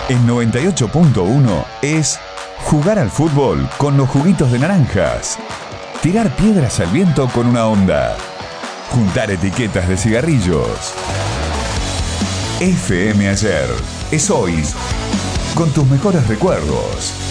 En 98.1 es jugar al fútbol con los juguitos de naranjas, tirar piedras al viento con una onda, juntar etiquetas de cigarrillos. FM Ayer es hoy, con tus mejores recuerdos.